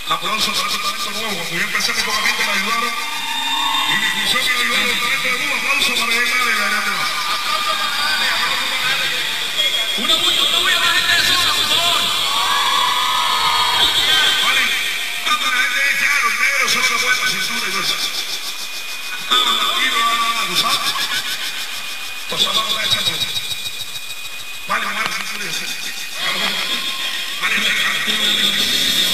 Aplausos para este talento nuevo. Cuando yo empecé, mi gente me ayudaron. Y mi función me ayudaron el talento de nuevo. Aplausos para él, dale, dale. Una bulla más gente de zona, por favor. Vale. Para la gente de ya, los negros son la buena cintura y eso. ¿Tú sabes? Pues ahora no me echan todo. Vale, buena cintura y eso. Vale,